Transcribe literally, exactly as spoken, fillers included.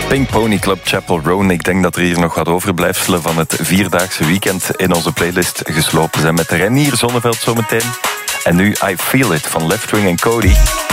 Pink Pony Club Chapel Roan. Ik denk dat er hier nog wat overblijfselen van het vierdaagse weekend in onze playlist geslopen zijn. Met Renier Zonneveld zometeen. En nu I Feel It van Leftwing en Cody.